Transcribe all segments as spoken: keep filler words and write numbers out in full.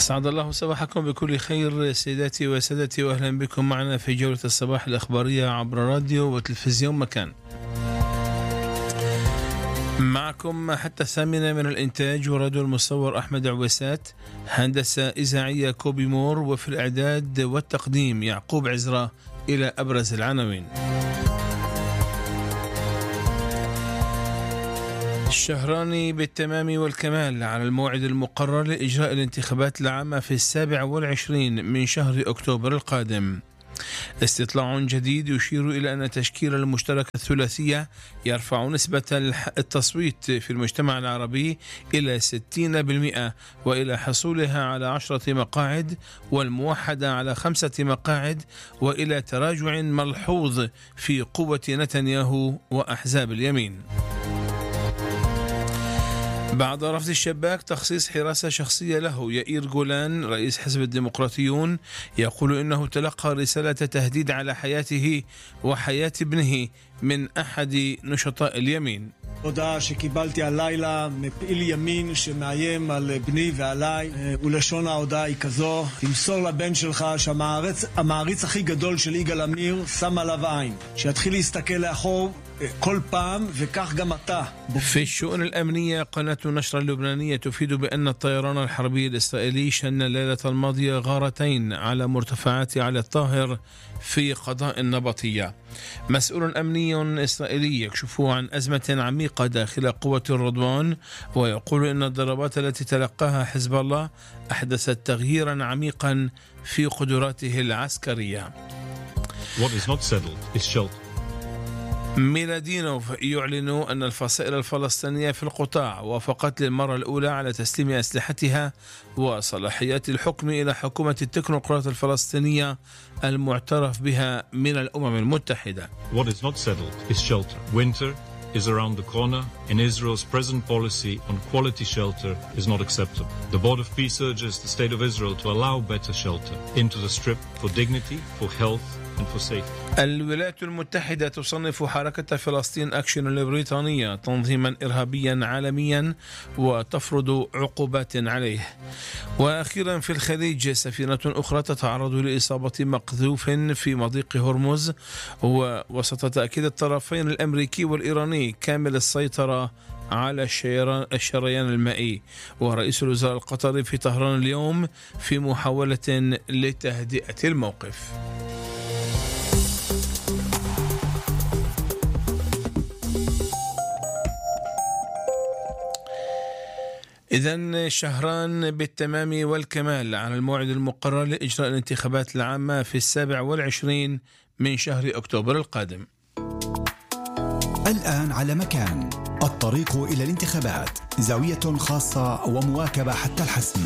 أسعد الله صباحكم بكل خير سيداتي وسادتي، وأهلا بكم معنا في جولة الصباح الأخبارية عبر راديو وتلفزيون مكان. معكم حتى الثامنة من الإنتاج وراديو المصور أحمد عويسات، هندسة إذاعية كوبي مور، وفي الإعداد والتقديم يعقوب عزرا. إلى أبرز العناوين. الشهراني بالتمام والكمال على الموعد المقرر لإجراء الانتخابات العامة في السابع والعشرين من شهر أكتوبر القادم. استطلاع جديد يشير إلى أن تشكيل المشتركة الثلاثية يرفع نسبة التصويت في المجتمع العربي إلى ستين بالمئة، وإلى حصولها على عشرة مقاعد، والموحدة على خمسة مقاعد، وإلى تراجع ملحوظ في قوة نتنياهو وأحزاب اليمين. بعد رفض الشباك تخصيص حراسة شخصية له، يائير جولان رئيس حزب الديمقراطيون يقول إنه تلقى رسالة تهديد على حياته وحياة ابنه من أحد نشطاء اليمين. הודעה שקיבלתי הלילה מפעיל ימין שמאיים על בני ועליי, ולשון ההודעה היא כזו: תמסור לבן שלך שהמעריץ הכי גדול של יגאל עמיר שם עליו עין, שיתחיל להסתכל לאחור כל פעם, וכך גם אתה. في الشؤون الأمنية، قناة النشرة اللبنانية تفيد بأن الطيران الحربي الإسرائيلي شن الليلة الماضية غارتين على مرتفعات علي الطاهر في قضاء النبطية. مسؤول أمني إسرائيلي يكشف عن أزمة عميقة داخل قوة الرضوان، ويقول إن الضربات التي تلقاها حزب الله أحدثت تغييرا عميقا في قدراته العسكرية. What is not settled is shelter. ميلادينوف يعلن أن الفصائل الفلسطينية في القطاع وافقت للمرة الأولى على تسليم أسلحتها وصلاحيات الحكم إلى حكومة التكنوقراط الفلسطينية المعترف بها من الأمم المتحدة. What is not settled is shelter. Winter is around the corner, and Israel's present policy on quality shelter is not acceptable. The Board of Peace urges the State of Israel to allow better shelter into the Strip for dignity, for health, and for safety. الولايات المتحدة تصنف حركة فلسطين أكشن البريطانية تنظيما إرهابيا عالميا وتفرض عقوبات عليه. وأخيرا في الخليج، سفينة أخرى تتعرض لإصابة مقذوف في مضيق هرمز، ووسط تأكيد الطرفين الأمريكي والإيراني كامل السيطرة على الشريان المائي. ورئيس الوزراء القطري في طهران اليوم في محاولة لتهدئة الموقف. إذن شهران بالتمام والكمال على الموعد المقرر لإجراء الانتخابات العامة في السابع والعشرين من شهر أكتوبر القادم. الآن على مكان، الطريق إلى الانتخابات، زاوية خاصة ومواكبة حتى الحسم.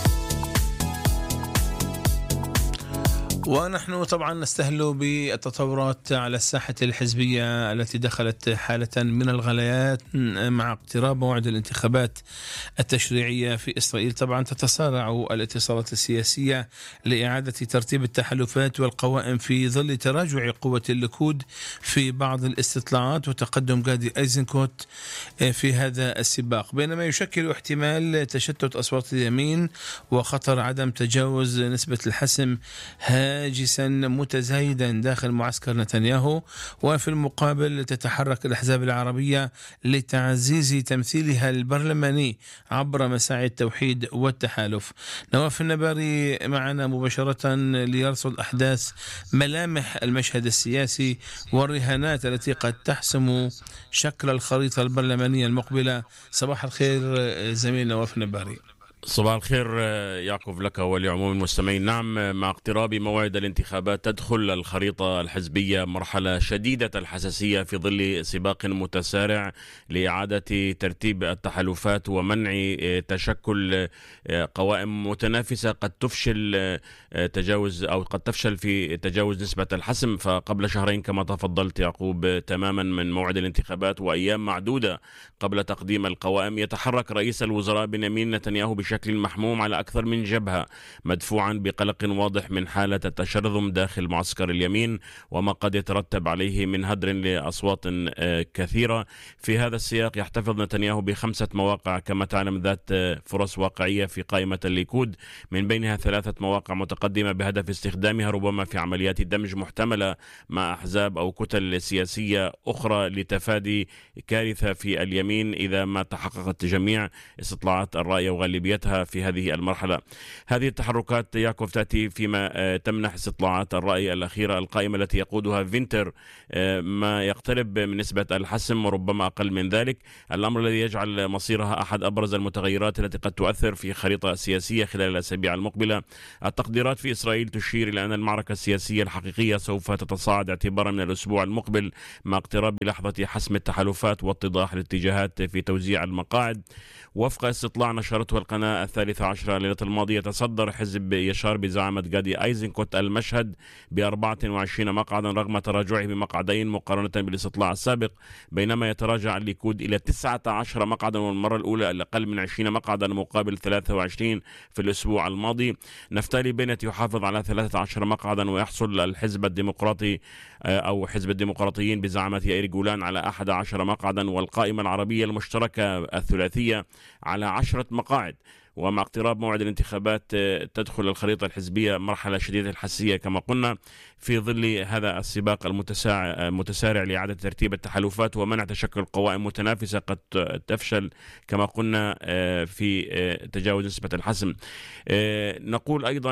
ونحن طبعا نستهل بالتطورات على الساحة الحزبية التي دخلت حالة من الغليات مع اقتراب موعد الانتخابات التشريعية في إسرائيل. طبعا تتسارع الاتصالات السياسية لإعادة ترتيب التحالفات والقوائم في ظل تراجع قوة الليكود في بعض الاستطلاعات وتقدم جادي أيزنكوت في هذا السباق، بينما يشكل احتمال تشتت أصوات اليمين وخطر عدم تجاوز نسبة الحسم هاجسا متزايدا داخل معسكر نتنياهو. وفي المقابل تتحرك الأحزاب العربية لتعزيز تمثيلها البرلماني عبر مساعي التوحيد والتحالف. نواف النباري معنا مباشرة ليرصد أحداث ملامح المشهد السياسي والرهانات التي قد تحسم شكل الخريطة البرلمانية المقبلة. صباح الخير زميل نواف النباري. صباح الخير يعقوب لك ولعموم المستمعين. نعم، مع اقتراب موعد الانتخابات تدخل الخريطة الحزبية مرحلة شديدة الحساسية في ظل سباق متسارع لإعادة ترتيب التحالفات ومنع تشكل قوائم متنافسة قد تفشل تجاوز أو قد تفشل في تجاوز نسبة الحسم. فقبل شهرين كما تفضلت يعقوب تماما من موعد الانتخابات وأيام معدودة قبل تقديم القوائم، يتحرك رئيس الوزراء بنيامين نتنياهو بشكل محموم على أكثر من جبهة، مدفوعا بقلق واضح من حالة التشرذم داخل معسكر اليمين وما قد يترتب عليه من هدر لأصوات كثيرة. في هذا السياق يحتفظ نتنياهو بخمسة مواقع كما تعلم ذات فرص واقعية في قائمة الليكود، من بينها ثلاثة مواقع متقدمة بهدف استخدامها ربما في عمليات دمج محتملة مع أحزاب أو كتل سياسية أخرى لتفادي كارثة في اليمين إذا ما تحققت جميع استطلاعات الرأي وغالبيتها في هذه المرحلة. هذه التحركات ياكوف تأتي فيما تمنح استطلاعات الرأي الأخيرة القائمة التي يقودها فينتر ما يقترب من نسبة الحسم وربما أقل من ذلك، الأمر الذي يجعل مصيرها أحد أبرز المتغيرات التي قد تؤثر في خريطة سياسية خلال الأسابيع المقبلة. التقديرات في إسرائيل تشير إلى أن المعركة السياسية الحقيقية سوف تتصاعد اعتبارا من الأسبوع المقبل مع اقتراب لحظة حسم التحالفات واتضاح الاتجاهات في توزيع المقاعد. وفق استطلاع نشرته القناة الثالثة عشرة ليلة الماضية، تصدر حزب يشار بزعامة جادي أيزنكوت المشهد ب أربعة وعشرين مقعدا رغم تراجعه بمقعدين مقارنة بالاستطلاع السابق، بينما يتراجع الليكود إلى تسعة عشر مقعدا والمرة الأولى الأقل من عشرين مقعدا مقابل ثلاثة وعشرين في الأسبوع الماضي. نفتالي بنت يحافظ على ثلاثة عشر مقعدا ويحصل الحزب الديمقراطي أو حزب الديمقراطيين بزعامة يائير جولان على أحد عشر مقعدا، والقائمة العربية المشتركة الثلاثية على عشرة مقاعد. ومع اقتراب موعد الانتخابات تدخل الخريطة الحزبية مرحلة شديدة الحساسية كما قلنا في ظل هذا السباق المتسارع لإعادة ترتيب التحالفات ومنع تشكل قوائم متنافسة قد تفشل كما قلنا في تجاوز نسبة الحسم. نقول أيضا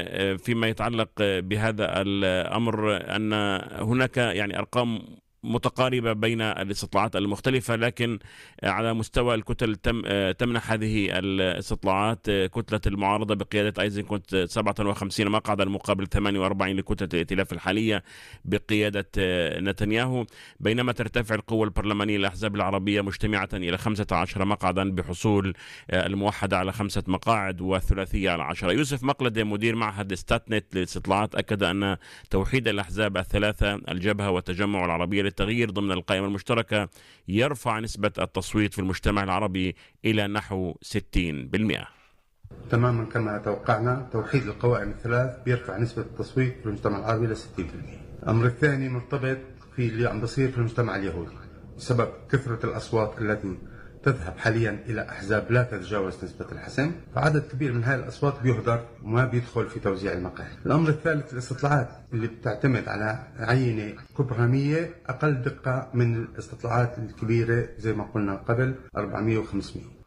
فيما يتعلق بهذا الأمر أن هناك يعني أرقام متقاربة بين الاستطلاعات المختلفة، لكن على مستوى الكتل تم تمنح هذه الاستطلاعات كتلة المعارضة بقيادة أيزنكوت سبعة وخمسين مقعدا مقابل ثمانية وأربعين لكتلة الائتلاف الحالية بقيادة نتنياهو، بينما ترتفع القوة البرلمانية للأحزاب العربية مجتمعة إلى خمسة عشر مقعدا بحصول الموحدة على خمسة مقاعد والثلاثية على عشرة. يوسف مقلدة مدير معهد ستاتنت للاستطلاعات أكد أن توحيد الأحزاب الثلاثة الجبهة والتجمع العربية للتغيير ضمن القائمة المشتركة يرفع نسبة التصويت في المجتمع العربي إلى نحو ستين بالمئة. تماما كما توقعنا، توحيد القوائم الثلاث بيرفع نسبة التصويت في المجتمع العربي إلى ستين بالمئة. الأمر الثاني مرتبط في اللي عم بصير في المجتمع اليهودي بسبب كثرة الأصوات التي تذهب حاليا إلى أحزاب لا تتجاوز نسبة الحسم، فعدد كبير من هذه الأصوات بيهدر وما بيدخل في توزيع المقاعد. الأمر الثالث الاستطلاعات اللي بتعتمد على عينة كبرامية أقل دقة من الاستطلاعات الكبيرة زي ما قلنا قبل أربعمئة وخمسمئة.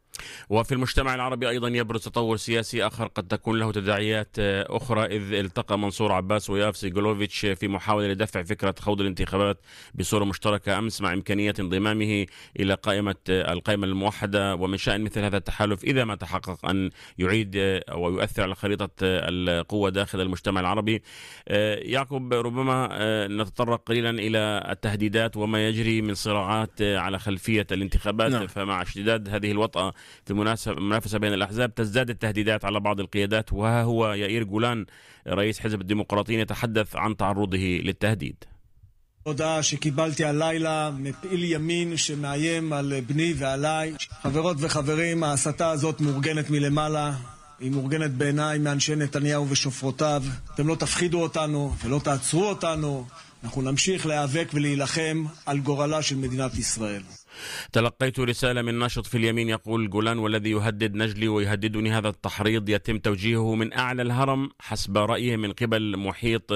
وفي المجتمع العربي أيضا يبرز تطور سياسي آخر قد تكون له تداعيات أخرى، إذ التقى منصور عباس وياف سيغولوفيتش في محاولة لدفع فكرة خوض الانتخابات بصورة مشتركة أمس مع إمكانية انضمامه إلى قائمة القائمة الموحدة. ومن شأن مثل هذا التحالف إذا ما تحقق أن يعيد ويؤثر على خريطة القوة داخل المجتمع العربي. يعقوب، ربما نتطرق قليلا إلى التهديدات وما يجري من صراعات على خلفية الانتخابات. نعم. فمع اشتداد هذه الوطأة في المنافسة بين الأحزاب تزداد التهديدات على بعض القيادات، وها هو يائير جولان رئيس حزب الديمقراطيين يتحدث عن تعرضه ללתהדיד. הודעה שקיבלתי הלילה מפעיל ימין שמאיים על בני ועליי. חברות וחברים, ההסתה הזאת מאורגנת מלמעלה, היא מאורגנת בעיניי מאנשי נתניהו ושופרותיו. אתם לא תפחידו אותנו ולא תעצרו אותנו, אנחנו נמשיך להיאבק ולהילחם על גורלה של מדינת ישראל. تلقيت رسالة من ناشط في اليمين يقول جولان والذي يهدد نجلي ويهددني هذا التحريض يتم توجيهه من أعلى الهرم حسب رأيه من قبل محيط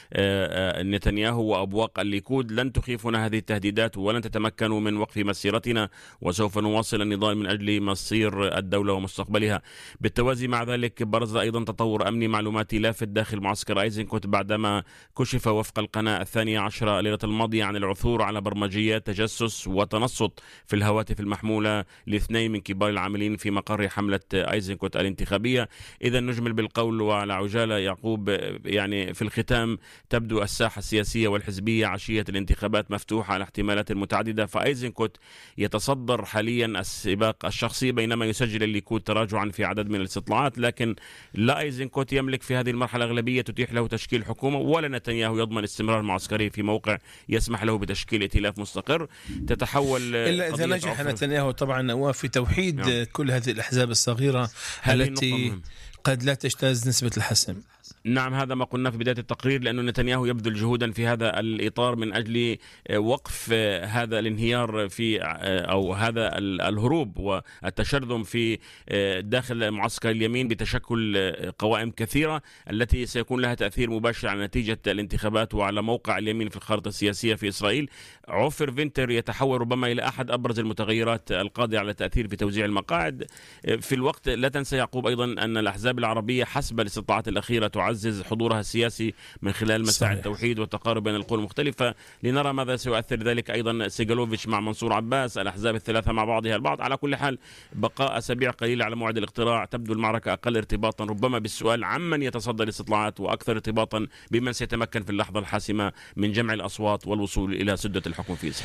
نتنياهو وأبواق الليكود. لن تخيفنا هذه التهديدات ولن تتمكنوا من وقف مسيرتنا وسوف نواصل النضال من أجل مصير الدولة ومستقبلها. بالتوازي مع ذلك برز أيضا تطور أمني معلوماتي لافت داخل معسكر أيزنكوت بعدما كشف وفق القناة الثانية عشرة ليلة الماضية عن العثور على برمجيات تجسس وتنصت في الهواتف المحمولة لاثنين من كبار العاملين في مقر حملة أيزنكوت الانتخابية. إذا نجمل بالقول وعلى عجالة يعقوب، يعني في الختام تبدو الساحة السياسية والحزبية عشية الانتخابات مفتوحة على احتمالات متعددة، فأيزنكوت يتصدر حاليا السباق الشخصي بينما يسجل الليكود تراجعا في عدد من الاستطلاعات، لكن لا أيزنكوت يملك في هذه المرحلة أغلبية تتيح له تشكيل حكومة، ولا نتنياهو يضمن استمرار معسكره في موقع يسمح له بتشكيل ائتلاف مستقر. تتحول إلا إذا نجح نتنياهو طبعا في توحيد نعم. كل هذه الأحزاب الصغيرة التي قد لا تجتاز نسبة الحسم. نعم، هذا ما قلنا في بداية التقرير، لأنه نتنياهو يبذل جهودا في هذا الإطار من أجل وقف هذا الانهيار في أو هذا الهروب والتشرذم في داخل معسكر اليمين بتشكل قوائم كثيرة التي سيكون لها تأثير مباشر على نتيجة الانتخابات وعلى موقع اليمين في الخارطة السياسية في إسرائيل. عوفر فينتر يتحول ربما إلى أحد أبرز المتغيرات القادرة على التأثير في توزيع المقاعد. في الوقت لا تنسى يعقوب أيضا أن الأحزاب العربية حسب الاستطلاعات الأخيرة تعزز حضورها السياسي من خلال مساعي التوحيد والتقارب بين القوى المختلفة. لنرى ماذا سيؤثر ذلك أيضا سيجالوفيتش مع منصور عباس، الأحزاب الثلاثة مع بعضها البعض. على كل حال بقاء أسابيع قليلة على موعد الاقتراع، تبدو المعركة أقل ارتباطا ربما بالسؤال عمن يتصدى الاستطلاعات وأكثر ارتباطا بمن سيتمكن في اللحظة الحاسمة من جمع الأصوات والوصول إلى سدة الحكم في إسرائيل.